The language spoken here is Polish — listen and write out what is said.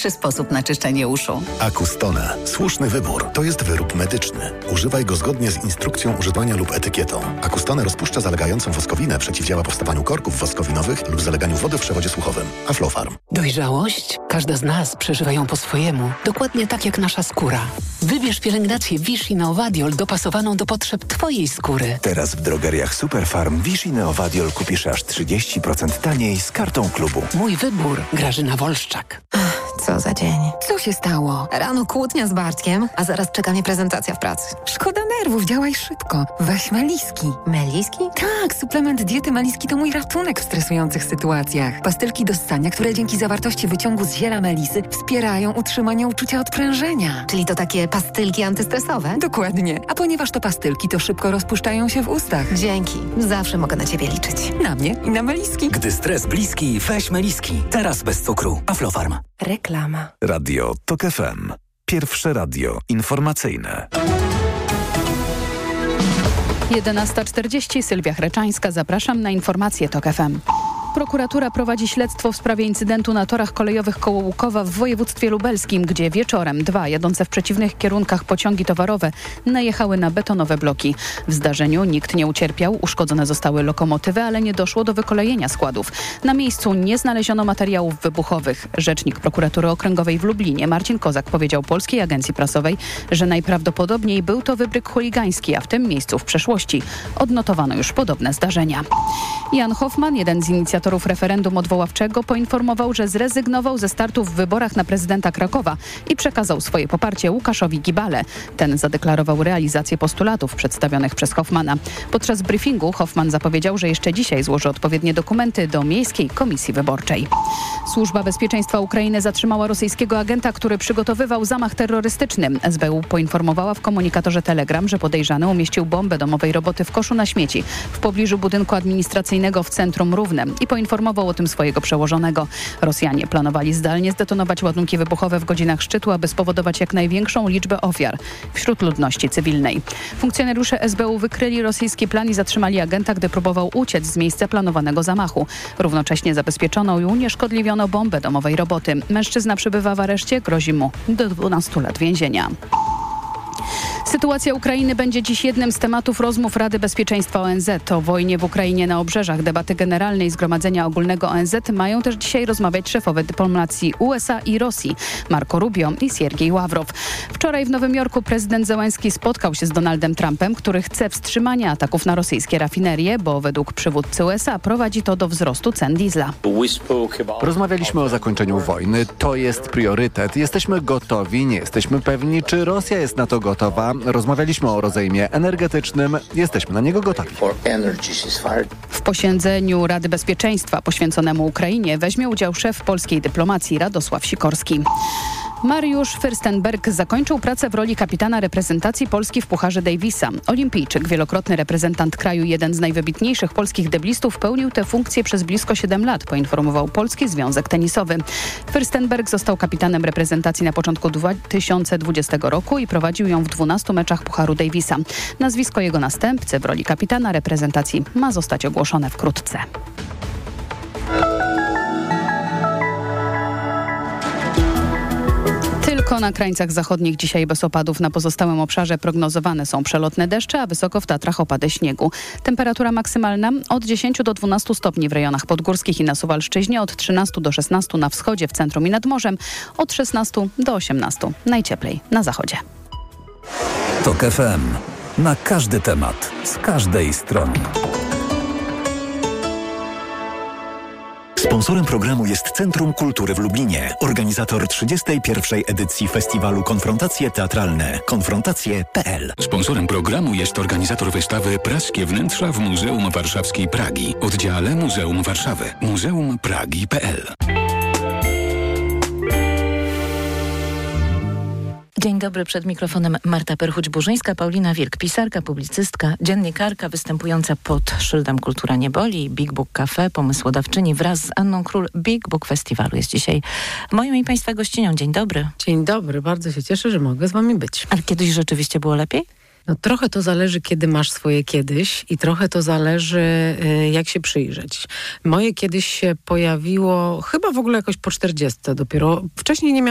najlepszy sposób na czyszczenie uszu. Acustone. Słuszny wybór. To jest wyrób medyczny. Używaj go zgodnie z instrukcją używania lub etykietą. Acustone rozpuszcza zalegającą woskowinę, przeciwdziała powstawaniu korków woskowinowych lub zaleganiu wody w przewodzie słuchowym. Aflofarm. Dojrzałość? Każda z nas przeżywa ją po swojemu. Dokładnie tak jak nasza skóra. Wybierz pielęgnację Vichy Neovadiol dopasowaną do potrzeb Twojej skóry. Teraz w drogeriach Superfarm Vichy Neovadiol kupisz aż 30% taniej z kartą klubu. Mój wybór. Grażyna Wolszczak. Co za dzień. Co się stało? Rano kłótnia z Bartkiem, a zaraz czeka mnie prezentacja w pracy. Szkoda nerwów, działaj szybko. Weź Meliski. Meliski? Tak, suplement diety Meliski to mój ratunek w stresujących sytuacjach. Pastylki do ssania, które dzięki zawartości wyciągu z ziela melisy wspierają utrzymanie uczucia odprężenia. Czyli to takie pastylki antystresowe? Dokładnie. A ponieważ to pastylki, to szybko rozpuszczają się w ustach. Dzięki. Zawsze mogę na Ciebie liczyć. Na mnie i na Meliski. Gdy stres bliski, weź Meliski. Teraz bez cukru. Aflofarm. Reklama. Radio TOK FM. Pierwsze radio informacyjne. 11:40. Sylwia Chreczańska. Zapraszam na informacje TOK FM. Prokuratura prowadzi śledztwo w sprawie incydentu na torach kolejowych koło Łukowa w województwie lubelskim, gdzie wieczorem 2 jadące w przeciwnych kierunkach pociągi towarowe najechały na betonowe bloki. W zdarzeniu nikt nie ucierpiał, uszkodzone zostały lokomotywy, ale nie doszło do wykolejenia składów. Na miejscu nie znaleziono materiałów wybuchowych. Rzecznik Prokuratury Okręgowej w Lublinie Marcin Kozak powiedział Polskiej Agencji Prasowej, że najprawdopodobniej był to wybryk chuligański, a w tym miejscu w przeszłości odnotowano już podobne zdarzenia. Jan Hoffman, jeden z inicjatorów referendum odwoławczego, poinformował, że zrezygnował ze startu w wyborach na prezydenta Krakowa i przekazał swoje poparcie Łukaszowi Gibale. Ten zadeklarował realizację postulatów przedstawionych przez Hoffmana. Podczas briefingu Hoffman zapowiedział, że jeszcze dzisiaj złoży odpowiednie dokumenty do Miejskiej Komisji Wyborczej. Służba Bezpieczeństwa Ukrainy zatrzymała rosyjskiego agenta, który przygotowywał zamach terrorystyczny. SBU poinformowała w komunikatorze Telegram, że podejrzany umieścił bombę domowej roboty w koszu na śmieci w pobliżu budynku administracyjnego w centrum Równe i poinformował o tym swojego przełożonego. Rosjanie planowali zdalnie zdetonować ładunki wybuchowe w godzinach szczytu, aby spowodować jak największą liczbę ofiar wśród ludności cywilnej. Funkcjonariusze SBU wykryli rosyjski plan i zatrzymali agenta, gdy próbował uciec z miejsca planowanego zamachu. Równocześnie zabezpieczono i unieszkodliwiono bombę domowej roboty. Mężczyzna przebywa w areszcie, grozi mu do 12 lat więzienia. Sytuacja Ukrainy będzie dziś jednym z tematów rozmów Rady Bezpieczeństwa ONZ. O wojnie w Ukrainie na obrzeżach debaty generalnej Zgromadzenia Ogólnego ONZ mają też dzisiaj rozmawiać szefowie dyplomacji USA i Rosji Marco Rubio i Siergiej Ławrow. Wczoraj w Nowym Jorku prezydent Zełenski spotkał się z Donaldem Trumpem, który chce wstrzymania ataków na rosyjskie rafinerie, bo według przywódcy USA prowadzi to do wzrostu cen diesla. Rozmawialiśmy o zakończeniu wojny. To jest priorytet. Jesteśmy gotowi, nie jesteśmy pewni, czy Rosja jest na to gotowa. Rozmawialiśmy o rozejmie energetycznym. Jesteśmy na niego gotowi. W posiedzeniu Rady Bezpieczeństwa poświęconemu Ukrainie weźmie udział szef polskiej dyplomacji Radosław Sikorski. Mariusz Fürstenberg zakończył pracę w roli kapitana reprezentacji Polski w Pucharze Davisa. Olimpijczyk, wielokrotny reprezentant kraju, jeden z najwybitniejszych polskich deblistów, pełnił tę funkcję przez blisko 7 lat, poinformował Polski Związek Tenisowy. Fürstenberg został kapitanem reprezentacji na początku 2020 roku i prowadził ją w 12 meczach Pucharu Davisa. Nazwisko jego następcy w roli kapitana reprezentacji ma zostać ogłoszone wkrótce. Tylko na krańcach zachodnich dzisiaj bez opadów. Na pozostałym obszarze prognozowane są przelotne deszcze, a wysoko w Tatrach opady śniegu. Temperatura maksymalna od 10 do 12 stopni w rejonach podgórskich i na Suwalszczyźnie, od 13 do 16 na wschodzie, w centrum i nad morzem, od 16 do 18. Najcieplej na zachodzie. TOK FM. Na każdy temat, z każdej strony. Sponsorem programu jest Centrum Kultury w Lublinie, organizator 31. edycji festiwalu Konfrontacje Teatralne. Konfrontacje.pl. Sponsorem programu jest organizator wystawy Praskie Wnętrza w Muzeum Warszawskiej Pragi, oddziale Muzeum Warszawy, muzeumpragi.pl. Dzień dobry, przed mikrofonem Marta Perchuć-Burzyńska, Paulina Wilk, pisarka, publicystka, dziennikarka występująca pod szyldem Kultura nie boli, Big Book Cafe, pomysłodawczyni wraz z Anną Król Big Book Festiwalu. Jest dzisiaj moją i Państwa gościnią. Dzień dobry. Dzień dobry, bardzo się cieszę, że mogę z Wami być. Ale kiedyś rzeczywiście było lepiej? No trochę to zależy, kiedy masz swoje kiedyś i trochę to zależy, jak się przyjrzeć. Moje kiedyś się pojawiło chyba w ogóle jakoś po 40 dopiero. Wcześniej nie miałam